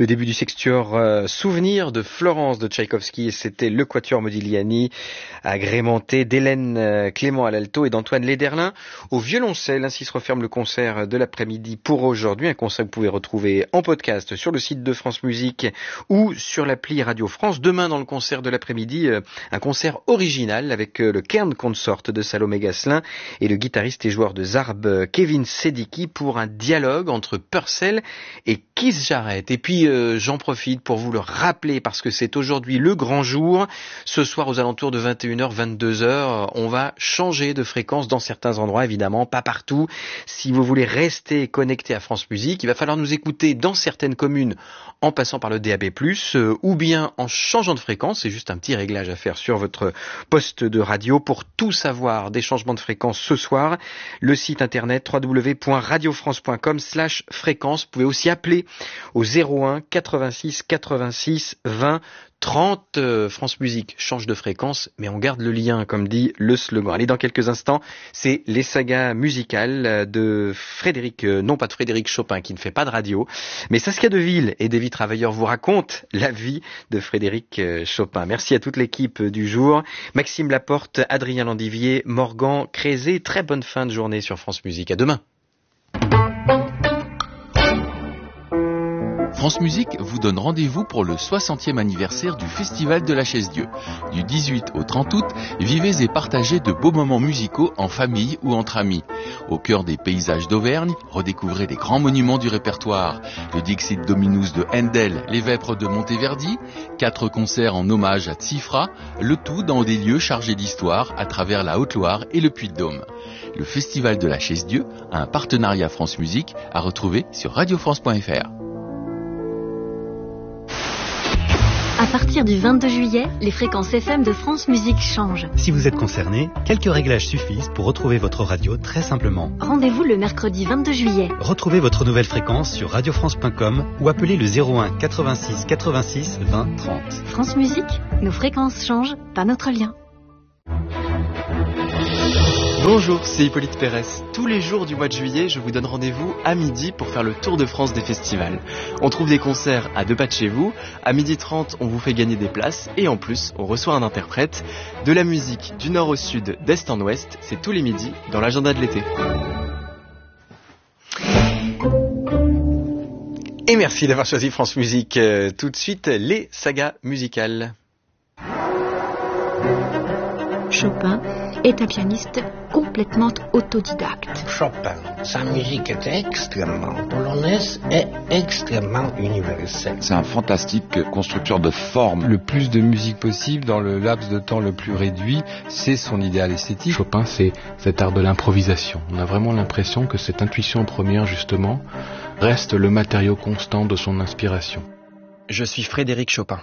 Le début du sextuor Souvenir de Florence de Tchaïkovski, et c'était le Quatuor Modigliani, agrémenté d'Hélène Clément à l'alto et d'Antoine Lederlin au violoncelle. Ainsi se referme le concert de l'après-midi pour aujourd'hui, un concert que vous pouvez retrouver en podcast sur le site de France Musique ou sur l'appli Radio France. Demain, dans le concert de l'après-midi, un concert original avec le Kern Consort de Salomé Gasselin et le guitariste et joueur de Zarb Kevin Sediki pour un dialogue entre Purcell et Keith Jarrett. Et puis j'en profite pour vous le rappeler parce que c'est aujourd'hui le grand jour. Ce soir aux alentours de 21h, 22h, on va changer de fréquence dans certains endroits, évidemment, pas partout. Si vous voulez rester connecté à France Musique, il va falloir nous écouter dans certaines communes en passant par le DAB+, ou bien en changeant de fréquence. C'est juste un petit réglage à faire sur votre poste de radio. Pour tout savoir des changements de fréquence ce soir, le site internet www.radiofrance.com/fréquence. Vous pouvez aussi appeler au 01 86 86 20 30. France Musique change de fréquence, mais on garde le lien, comme dit le slogan. Allez, dans quelques instants, c'est les sagas musicales de Frédéric, non pas de Frédéric Chopin, qui ne fait pas de radio, mais Saskia Deville et Davy Travailleur vous racontent la vie de Frédéric Chopin. Merci à toute l'équipe du jour. Maxime Laporte, Adrien Landivier, Morgan Crézé. Très bonne fin de journée sur France Musique. À demain. France Musique vous donne rendez-vous pour le 60e anniversaire du Festival de la Chaise-Dieu. Du 18 au 30 août, vivez et partagez de beaux moments musicaux en famille ou entre amis. Au cœur des paysages d'Auvergne, redécouvrez les grands monuments du répertoire. Le Dixit Dominus de Handel, les Vêpres de Monteverdi, 4 concerts en hommage à Tsifra, le tout dans des lieux chargés d'histoire à travers la Haute-Loire et le Puy-de-Dôme. Le Festival de la Chaise-Dieu a un partenariat France Musique à retrouver sur radiofrance.fr. À partir du 22 juillet, les fréquences FM de France Musique changent. Si vous êtes concerné, quelques réglages suffisent pour retrouver votre radio très simplement. Rendez-vous le mercredi 22 juillet. Retrouvez votre nouvelle fréquence sur radiofrance.com ou appelez le 01 86 86 20 30. France Musique, nos fréquences changent, pas notre lien. Bonjour, c'est Hippolyte Pérez. Tous les jours du mois de juillet, je vous donne rendez-vous à midi pour faire le tour de France des festivals. On trouve des concerts à 2 pas de chez vous. À 12h30, on vous fait gagner des places. Et en plus, on reçoit un interprète. De la musique du nord au sud, d'est en ouest, c'est tous les midis dans l'agenda de l'été. Et merci d'avoir choisi France Musique. Tout de suite, les sagas musicales. Chopin est un pianiste complètement autodidacte. Chopin, sa musique était extrêmement polonaise et extrêmement universelle. C'est un fantastique constructeur de formes. Le plus de musique possible dans le laps de temps le plus réduit, c'est son idéal esthétique. Chopin, c'est cet art de l'improvisation. On a vraiment l'impression que cette intuition première, justement, reste le matériau constant de son inspiration. Je suis Frédéric Chopin.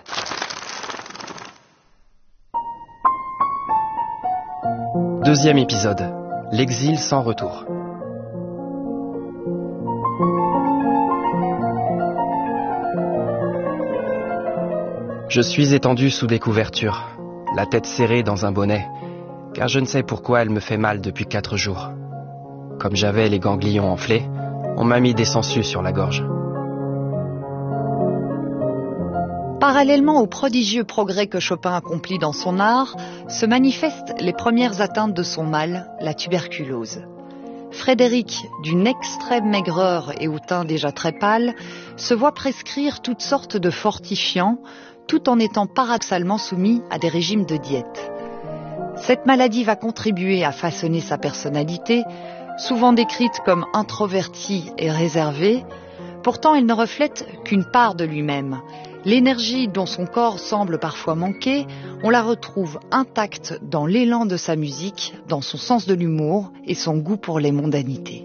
Deuxième épisode, l'exil sans retour. Je suis étendu sous des couvertures, la tête serrée dans un bonnet, car je ne sais pourquoi elle me fait mal depuis 4 jours. Comme j'avais les ganglions enflés, on m'a mis des sangsues sur la gorge. Parallèlement aux prodigieux progrès que Chopin accomplit dans son art, se manifestent les premières atteintes de son mal, la tuberculose. Frédéric, d'une extrême maigreur et au teint déjà très pâle, se voit prescrire toutes sortes de fortifiants, tout en étant paradoxalement soumis à des régimes de diète. Cette maladie va contribuer à façonner sa personnalité, souvent décrite comme introvertie et réservée. Pourtant, elle ne reflète qu'une part de lui-même. L'énergie dont son corps semble parfois manquer, on la retrouve intacte dans l'élan de sa musique, dans son sens de l'humour et son goût pour les mondanités.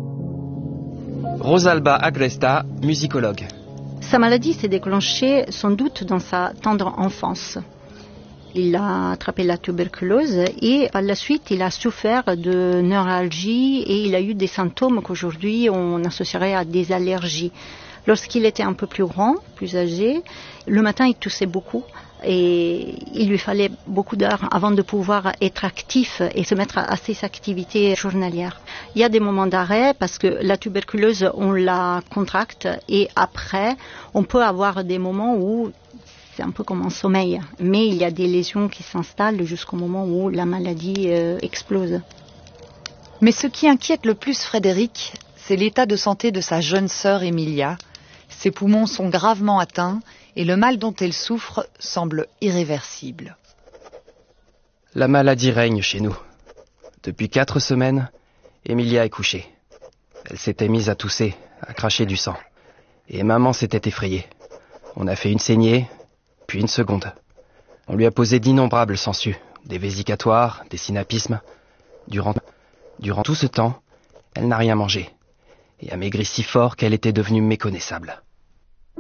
Rosalba Agresta, musicologue. Sa maladie s'est déclenchée sans doute dans sa tendre enfance. Il a attrapé la tuberculose et par la suite il a souffert de neuralgie et il a eu des symptômes qu'aujourd'hui on associerait à des allergies. Lorsqu'il était un peu plus grand, plus âgé, le matin il toussait beaucoup Et il lui fallait beaucoup d'heures avant de pouvoir être actif et se mettre à ses activités journalières. Il y a des moments d'arrêt parce que la tuberculose, on la contracte et après, on peut avoir des moments où c'est un peu comme un sommeil. Mais il y a des lésions qui s'installent jusqu'au moment où la maladie explose. Mais ce qui inquiète le plus Frédéric, c'est l'état de santé de sa jeune sœur Emilia. Ses poumons sont gravement atteints et le mal dont elle souffre semble irréversible. La maladie règne chez nous. Depuis 4 semaines, Emilia est couchée. Elle s'était mise à tousser, à cracher du sang. Et maman s'était effrayée. On a fait une saignée, puis une seconde. On lui a posé d'innombrables sangsues, des vésicatoires, des synapismes. Durant tout ce temps, elle n'a rien mangé, et a maigri si fort qu'elle était devenue méconnaissable.